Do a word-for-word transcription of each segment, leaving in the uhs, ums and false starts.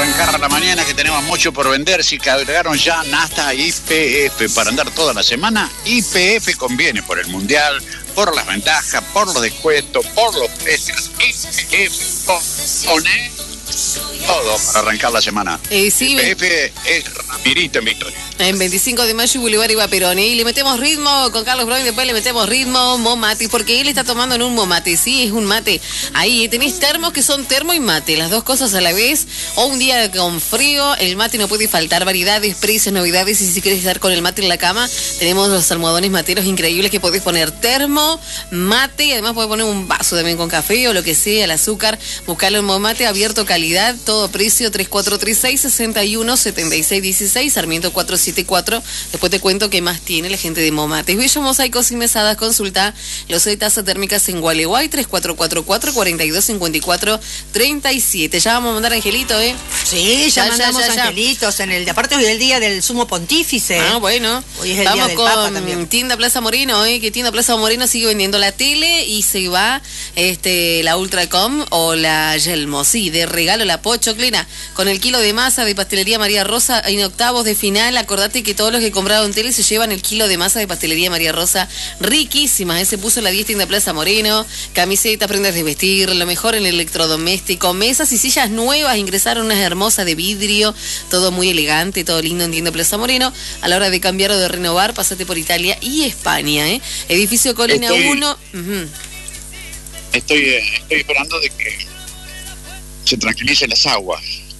arrancar a la mañana que tenemos mucho por vender. Si cargaron ya Nafta Y P F para andar toda la semana, Y P F conviene por el mundial, por las ventajas, por los descuentos, por los precios. Y P F pone todo para arrancar la semana. Eh, sí, Y P F es Ramirito en Victoria. En veinticinco de mayo y Boulevard Iba Perón. Y le metemos ritmo con Carlos Brown y después le metemos ritmo Momate, porque él está tomando en un Momate. Sí, es un mate. Ahí tenéis termos que son termo y mate, las dos cosas a la vez. O un día con frío, el mate no puede faltar. Variedades, precios, novedades. Y si quieres estar con el mate en la cama, tenemos los almohadones materos increíbles que podés poner termo, mate. Y además podés poner un vaso también con café o lo que sea, el azúcar. Buscarlo en Momate, abierto, calidad, todo precio. Tres cuatro tres seis, seis uno, siete seis uno seis, Sarmiento cuatro siete cuatro. Después te cuento qué más tiene la gente de Momate. Bellos mosaicos y mesadas, consulta los de tazas térmicas en Gualeguay, tres cuatro cuatro cuatro, cuatro dos cinco cuatro, tres siete. Ya vamos a mandar Angelito, ¿eh? Sí, ya, Ya, mandamos ya, ya, ya. angelitos. En el, aparte hoy es el día del sumo pontífice. Ah, bueno. Hoy es el Vamos día del con Papa también. Tienda Plaza Moreno, ¿eh? Que Tienda Plaza Moreno sigue vendiendo la tele y se va este la Ultracom o la Yelmo. Sí, de regalo la Pochoclina con el kilo de masa de Pastelería María Rosa en octavos de final. Acordate que todos los que compraron tele se llevan el kilo de masa de Pastelería María Rosa. Riquísima, ¿eh? Se puso la diez Tienda Plaza Moreno. Camisetas, prendas de vestir, lo mejor en el electrodoméstico. Mesas y sillas nuevas, ingresaron unas hermosas de vidrio. Todo muy elegante, todo lindo en Tienda Plaza Moreno. A la hora de cambiar o de renovar, pasate por Italia y España, ¿eh? Edificio Colina Estoy- uno. Uh-huh. Estoy, eh, estoy esperando de que se tranquilicen las aguas.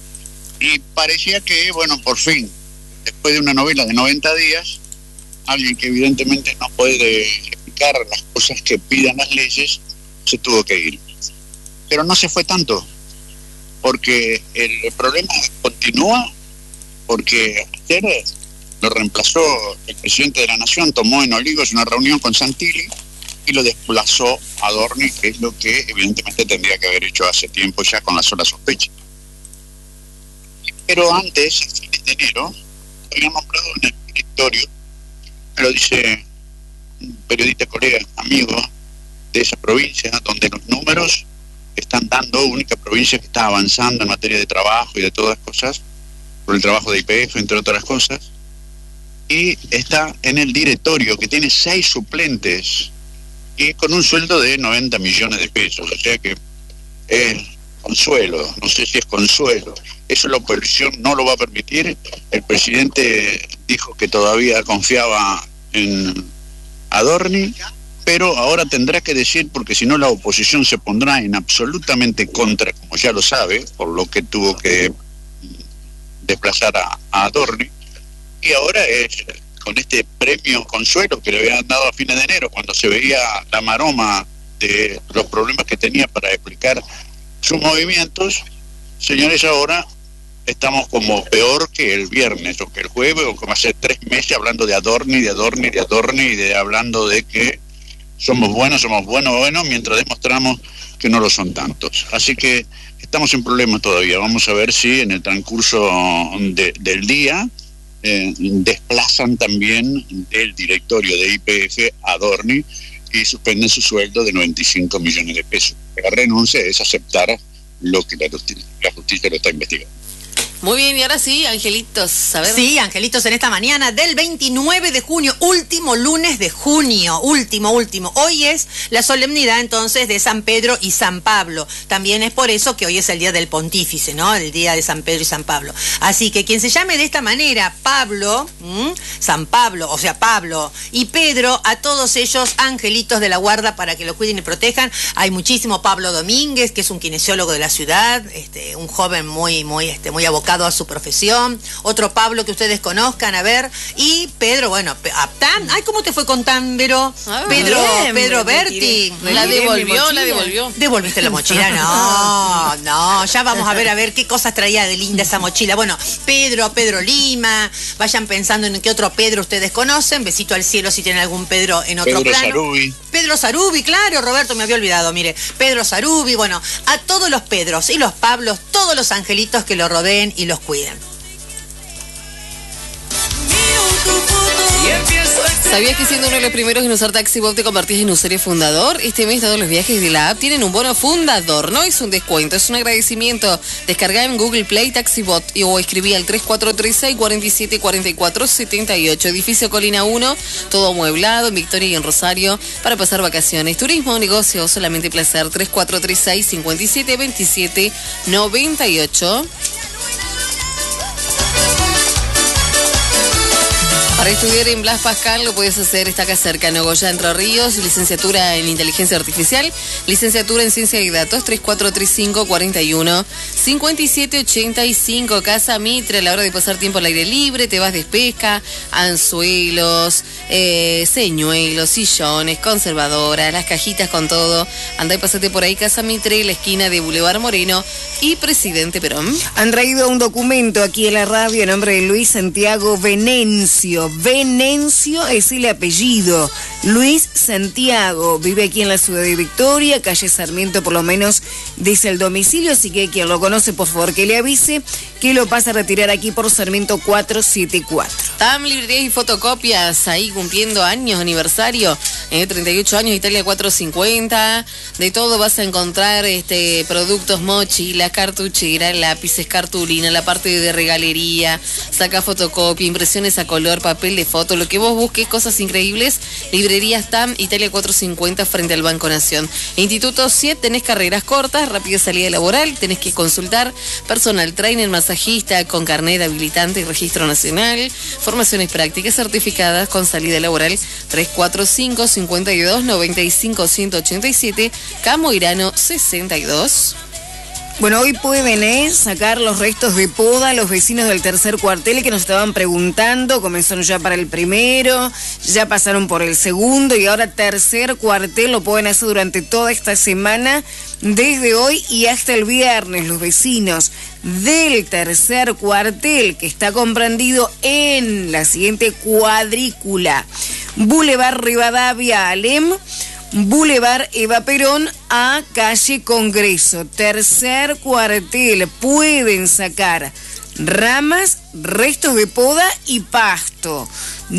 Y parecía que, bueno, por fin, después de una novela de noventa días, alguien que evidentemente no puede explicar las cosas que pidan las leyes, se tuvo que ir. Pero no se fue tanto, porque el problema continúa, porque ayer lo reemplazó el presidente de la Nación, tomó en Olivos una reunión con Santilli y lo desplazó a Adorni, que es lo que evidentemente tendría que haber hecho hace tiempo ya con la sola sospecha. Pero antes, a fines de enero, había nombrado en el directorio, me lo dice un periodista, colega, amigo de esa provincia, donde los números están dando, única provincia que está avanzando en materia de trabajo y de todas las cosas, por el trabajo de Y P F, entre otras cosas, y está en el directorio, que tiene seis suplentes, y con un sueldo de noventa millones de pesos, o sea que es consuelo, no sé si es consuelo. Eso la oposición no lo va a permitir. El presidente dijo que todavía confiaba en Adorni, pero ahora tendrá que decir, porque si no la oposición se pondrá en absolutamente contra, como ya lo sabe, por lo que tuvo que desplazar a, a Adorni, y ahora es con este premio consuelo que le habían dado a fines de enero, cuando se veía la maroma de los problemas que tenía para explicar sus movimientos. Señores, ahora estamos como peor que el viernes o que el jueves, o como hace tres meses hablando de Adorni, de Adorni, de Adorni, y de hablando de que somos buenos, somos buenos, buenos, mientras demostramos que no lo son tantos. Así que estamos en problemas todavía. Vamos a ver si en el transcurso de, del día eh, desplazan también del directorio de Y P F a Adorni y suspenden su sueldo de noventa y cinco millones de pesos. La renuncia es aceptar lo que la justicia, la justicia lo está investigando. Muy bien, y ahora sí, Angelitos, a ver. Sí, angelitos, en esta mañana del veintinueve de junio, último lunes de junio, último, último. Hoy es la solemnidad entonces de San Pedro y San Pablo. También es por eso que hoy es el día del pontífice, ¿no? El día de San Pedro y San Pablo. Así que quien se llame de esta manera, Pablo, ¿m? San Pablo, o sea, Pablo y Pedro, a todos ellos angelitos de la guarda para que lo cuiden y protejan. Hay muchísimo. Pablo Domínguez, que es un kinesiólogo de la ciudad, este, un joven muy, muy, este, muy abocado a su profesión. Otro Pablo que ustedes conozcan, a ver. Y Pedro, bueno, a Tan, ay, ¿cómo te fue con Tan, Vero? Ah, Pedro, bien, Pedro me Berti. retiré. La devolvió, la devolvió. ¿Devolviste la mochila? No, no, ya vamos a ver a ver qué cosas traía de linda esa mochila. Bueno, Pedro, Pedro Lima, vayan pensando en qué otro Pedro ustedes conocen. Besito al cielo si tienen algún Pedro en otro Pedro plano. Sarubi. Pedro Sarubi, claro, Roberto, me había olvidado, mire. Pedro Sarubi, bueno, a todos los Pedros y los Pablos, todos los angelitos que lo rodeen y los cuiden. ¿Sabías que siendo uno de los primeros en usar TaxiBot te convertís en usuario fundador? Este mes todos los viajes de la app tienen un bono fundador. No es un descuento, es un agradecimiento. Descarga en Google Play TaxiBot y, o escribí al tres cuatro tres seis, cuatro siete cuatro cuatro siete ocho. Edificio Colina uno, todo amueblado en Victoria y en Rosario para pasar vacaciones. Turismo, negocio, solamente placer. tres cuatro tres seis, cinco siete dos siete nueve ocho. Para estudiar en Blas Pascal lo puedes hacer, está acá cerca, Nogoyá, Entre Ríos, licenciatura en Inteligencia Artificial, licenciatura en Ciencia y Datos, tres cuatro tres cinco, cuatro uno, cinco siete ocho cinco, Casa Mitre. A la hora de pasar tiempo al aire libre, te vas de pesca, anzuelos, eh, señuelos, sillones, conservadoras, las cajitas con todo. Andá y pasate por ahí, Casa Mitre, la esquina de Boulevard Moreno y Presidente Perón. Han traído un documento aquí en la radio en nombre de Luis Santiago Venencio. Venencio es el apellido. Luis Santiago vive aquí en la ciudad de Victoria, calle Sarmiento, por lo menos dice el domicilio, así que quien lo conoce, por favor, que le avise que lo pasa a retirar aquí por Sarmiento cuatrocientos setenta y cuatro. T A M, librerías y fotocopias, ahí cumpliendo años, aniversario, eh, treinta y ocho años, Italia cuatrocientos cincuenta, de todo vas a encontrar este productos, mochilas, cartucheras, lápices, cartulina, la parte de regalería, saca fotocopia, impresiones a color, papel de foto, lo que vos busques, cosas increíbles. Librerías T A M, Italia cuatrocientos cincuenta, frente al Banco Nación. Instituto siete, tenés carreras cortas, rápida salida laboral, tenés que consultar personal trainer, masajista con carnet habilitante y registro nacional, formaciones prácticas certificadas con salida laboral. Tres cuatro cinco, cinco dos, nueve cinco, uno ocho siete, Camo Irano sesenta y dos. Bueno, hoy pueden ¿eh? sacar los restos de poda los vecinos del tercer cuartel que nos estaban preguntando. Comenzaron ya para el primero, ya pasaron por el segundo y ahora tercer cuartel. Lo pueden hacer durante toda esta semana, desde hoy y hasta el viernes. Los vecinos del tercer cuartel, que está comprendido en la siguiente cuadrícula: Boulevard Rivadavia, Alem, Boulevard Eva Perón a calle Congreso. Tercer cuartel, pueden sacar ramas, restos de poda y pasto.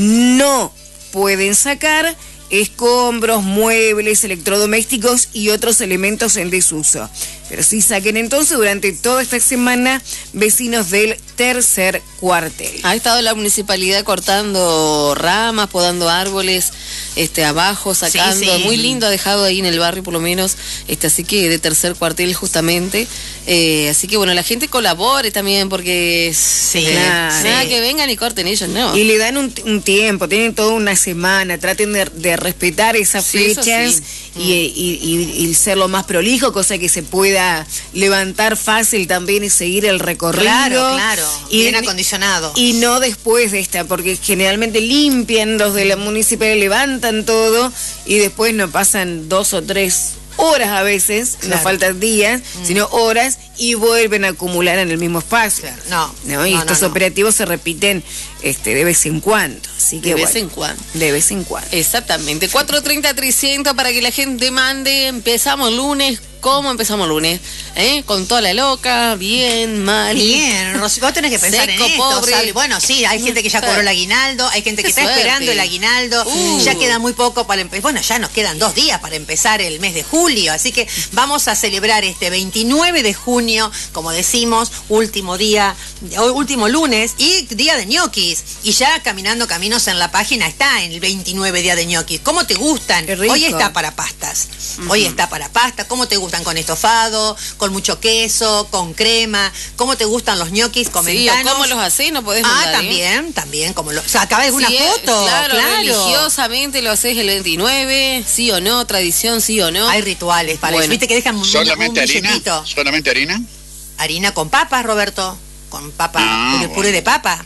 No pueden sacar escombros, muebles, electrodomésticos y otros elementos en desuso. Pero sí saquen entonces durante toda esta semana, vecinos del tercer cuartel. Ha estado la municipalidad cortando ramas, podando árboles, este abajo, sacando. Sí, sí. Muy lindo ha dejado ahí en el barrio, por lo menos, este así que de tercer cuartel justamente. Eh, así que bueno, la gente colabore también, porque sí, eh, claro, nada sí. que vengan y corten ellos, ¿no? Y le dan un, un tiempo, tienen toda una semana, traten de, de respetar esas sí, fechas sí. y, y, y, y ser lo más prolijo, cosa que se pueda levantar fácil también y seguir el recorrido. Claro, claro, y, bien acondicionado. Y no después de esta, porque generalmente limpian los de la municipalidad, levantan todo y después no pasan dos o tres horas a veces, Claro. no faltan días, mm. sino horas, y vuelven a acumular en el mismo espacio. Claro. No, ¿no? Y no, estos no, no. operativos se repiten este, de vez en cuando. Así que, de vez bueno, en cuando. De vez en cuando. Exactamente. cuatro treinta, trescientos para que la gente mande. Empezamos lunes. ¿Cómo empezamos lunes? ¿Eh? Con toda la loca, bien, mal. Bien, Rosy, vos tenés que pensar Seco, en esto, pobre. Sabri. Bueno, sí, hay gente que ya cobró el aguinaldo, hay gente que Qué está suerte. esperando el aguinaldo, Uh. ya queda muy poco para empezar. Bueno, ya nos quedan dos días para empezar el mes de julio, así que vamos a celebrar este veintinueve de junio, como decimos, último día, último lunes y día de ñoquis. Y ya caminando caminos en la página está en el veintinueve día de ñoquis. ¿Cómo te gustan? Qué rico. Hoy está para pastas. Hoy está para pasta. ¿Cómo te gustan con estofado, con mucho queso, con crema? ¿Cómo te gustan los ñoquis? Sí, Comentanos. o cómo los hacés, no podés Ah, mandar, ¿eh? también, también, como lo... O sea, acaba de una Sí, eh, foto, claro, claro. religiosamente lo haces el veintinueve, sí o no, tradición, sí o no. Hay rituales para Bueno. eso. Viste que dejan un, ¿Solamente un harina? billetito. ¿Solamente harina? Harina con papas, Roberto. Con papa, Ah, con el puré bueno. de papa.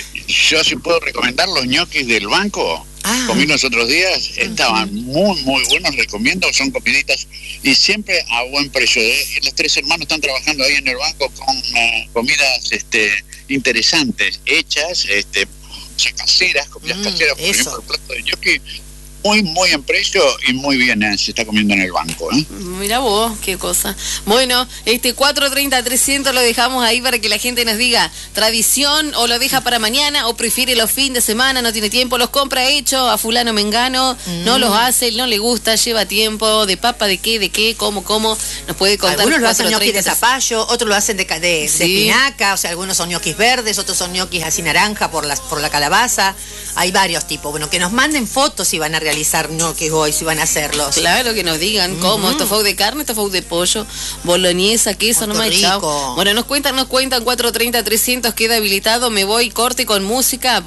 Yo sí puedo recomendar los ñoquis del banco. Ah. Comí los otros días, estaban muy, muy buenos, recomiendo, son comiditas y siempre a buen precio. ¿eh? Los tres hermanos están trabajando ahí en el banco con uh, comidas este, interesantes, hechas, este, caseras, comidas Mm, caseras, por eso. ejemplo, el plato de ñoqui muy, muy en precio y muy bien eh, se está comiendo en el banco. ¿eh? Mira vos, qué cosa. Bueno, este cuatro treinta trescientos lo dejamos ahí para que la gente nos diga tradición o lo deja para mañana o prefiere los fines de semana, no tiene tiempo, los compra hecho a fulano mengano, mm. no los hace, no le gusta, lleva tiempo, de papa, de qué, de qué, cómo, cómo, nos puede contar. Algunos lo hacen ñoquis de zapallo, otros lo hacen de, de, de Sí. espinaca, o sea, algunos son ñoquis verdes, otros son ñoquis así naranja por, las, por la calabaza. Hay varios tipos. Bueno, que nos manden fotos si van a realizar ñoquis hoy, si van a hacerlos. Claro, que nos digan cómo, Ujú. esto fue de carne, esto fue de pollo, boloñesa, queso, Muy no me rico. chao. Bueno, nos cuentan, nos cuentan, cuatro treinta trescientos queda habilitado, me voy, corte con música.